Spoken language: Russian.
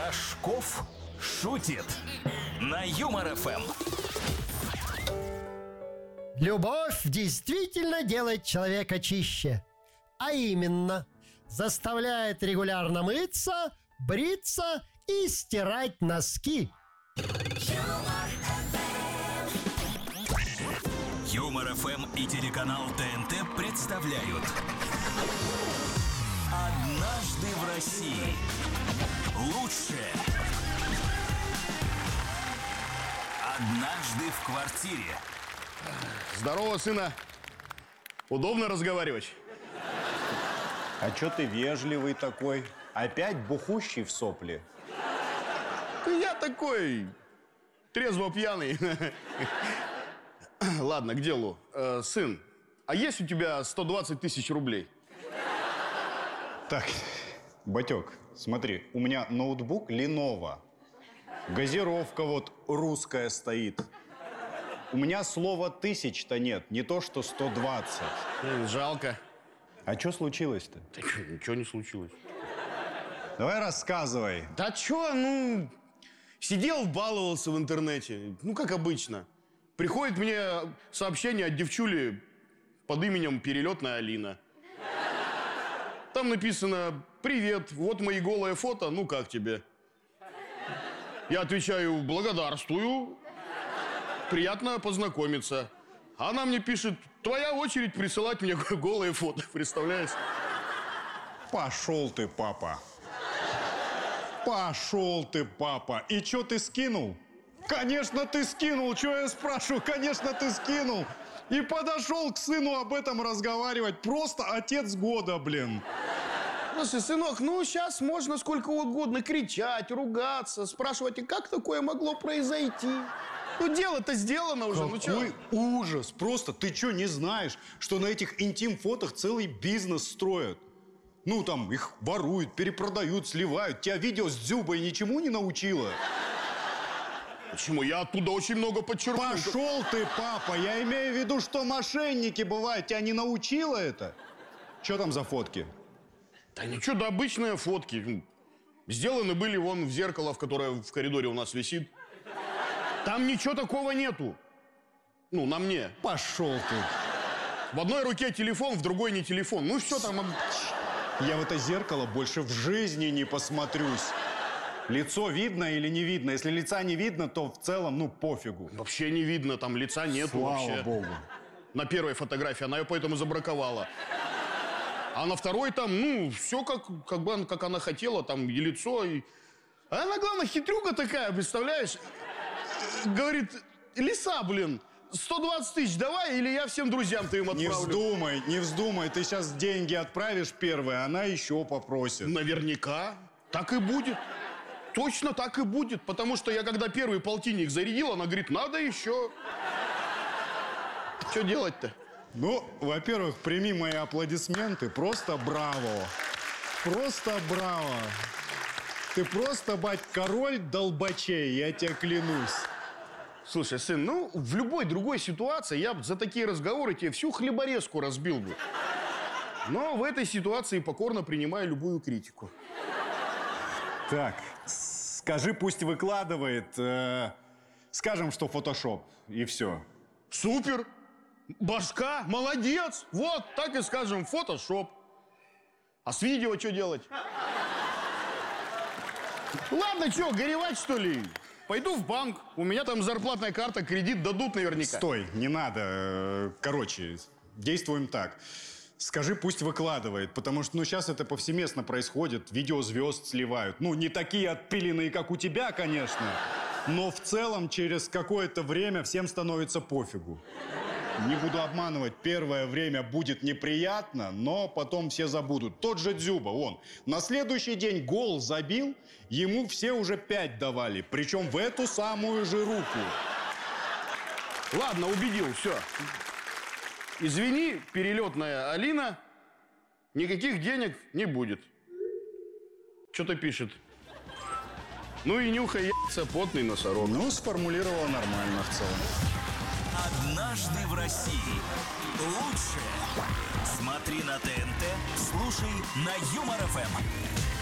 Рожков шутит на Юмор ФМ. Любовь действительно делает человека чище. А именно, заставляет регулярно мыться, бриться и стирать носки. Юмор ФМ и телеканал ТНТ представляют «Однажды в России». Лучшее. Однажды в квартире. Здорово, сына. Удобно разговаривать? А чё ты вежливый такой? Опять бухущий в сопли? Я такой трезво пьяный. Ладно, к делу. Сын, а есть у тебя 120 тысяч рублей? Так, батёк, смотри, у меня ноутбук Lenovo. Газировка вот русская стоит. У меня слова тысяч-то нет, не то что 120. Жалко. А чё случилось-то? Да ничего не случилось. Давай рассказывай. Да чё, сидел, баловался в интернете. Как обычно. Приходит мне сообщение от девчули под именем Перелетная Алина. Там написано: «Привет, вот мои голые фото, как тебе?» Я отвечаю: «Благодарствую, приятно познакомиться». Она мне пишет: «Твоя очередь присылать мне голые фото». Представляешь? Пошел ты, папа. Пошел ты, папа. И чё ты скинул? Конечно, ты скинул. Чё я спрашиваю? Конечно, ты скинул. И подошел к сыну об этом разговаривать. Просто отец года, блин. Слушай, сынок, сейчас можно сколько угодно кричать, ругаться, спрашивать, как такое могло произойти? Дело-то сделано уже, Какой ужас! Просто ты что, не знаешь, что на этих интим-фотах целый бизнес строят? Там их воруют, перепродают, сливают. Тебя видео с Дзюбой ничему не научило? Почему? Я оттуда очень много подчеркнул. Пошел ты, папа! Я имею в виду, что мошенники бывают. Тебя не научило это? Что там за фотки? Да ничего, да обычные фотки. Сделаны были вон в зеркало, которое в коридоре у нас висит. Там ничего такого нету. На мне. Пошел ты. В одной руке телефон, в другой не телефон. Что там? Я в это зеркало больше в жизни не посмотрюсь. Лицо видно или не видно? Если лица не видно, то в целом, пофигу. Вообще не видно, там лица нету. Слава вообще. Богу. На первой фотографии, она ее поэтому забраковала. А на второй там, все как она хотела, там и лицо, и... А она, главное, хитрюга такая, представляешь? Говорит: «Лиса, 120 тысяч давай, или я всем друзьям твоим отправлю». Не вздумай, ты сейчас деньги отправишь первые, она еще попросит. Наверняка так и будет. Точно так и будет, потому что я когда первый полтинник зарядил, она говорит: «Надо еще». Что делать-то? Во-первых, прими мои аплодисменты. Просто браво. Просто браво. Ты просто, бать, король долбачей, я тебе клянусь. Слушай, сын, в любой другой ситуации я бы за такие разговоры тебе всю хлеборезку разбил бы. Но в этой ситуации покорно принимаю любую критику. Так, скажи, пусть выкладывает. Скажем, что фотошоп, и все. Супер! Башка, молодец! Вот, так и скажем, фотошоп. А с видео что делать? Ладно, горевать, что ли? Пойду в банк, у меня там зарплатная карта, кредит дадут наверняка. Стой, не надо. Короче, действуем так. Скажи, пусть выкладывает, потому что, сейчас это повсеместно происходит. Видео звезд сливают. Не такие отпиленные, как у тебя, конечно. Но в целом, через какое-то время всем становится пофигу. Не буду обманывать, первое время будет неприятно, но потом все забудут. Тот же Дзюба, на следующий день гол забил, ему все уже 5 давали, причем в эту самую же руку. Ладно, убедил, все. Извини, Перелетная Алина, никаких денег не будет. Что-то пишет. И нюхай яйца, потный носорог. Сформулировал нормально в целом. «Однажды в России». Лучшее. Смотри на ТНТ, слушай на Юмор ФМ.